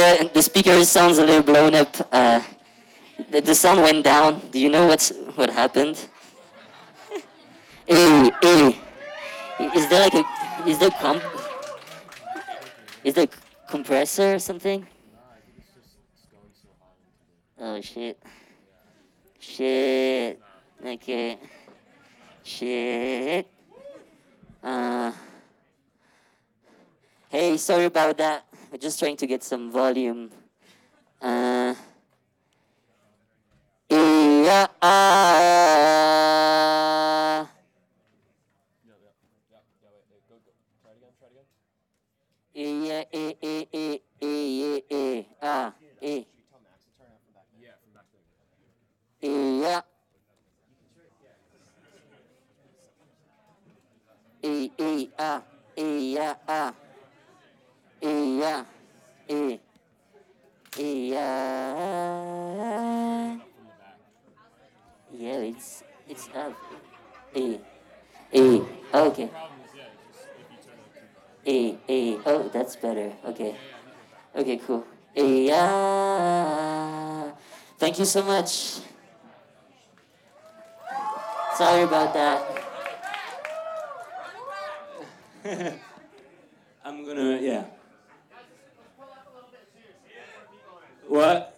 the speaker sounds a little blown up. The sound went down. Do you know what happened? Hey, is there like a is there comp is there compressor or something? Oh shit. Shit. Okay. Shit. Uh. Hey, sorry about that. We're just trying to get some volume. Uh. Yeah. Yeah. Yeah. Yeah. Yeah. Yeah. Yeah, it's up. A. A. Okay. A. Oh, that's better. Okay. Okay, cool. A. Thank you so much. Sorry about that. I'm gonna, yeah. What?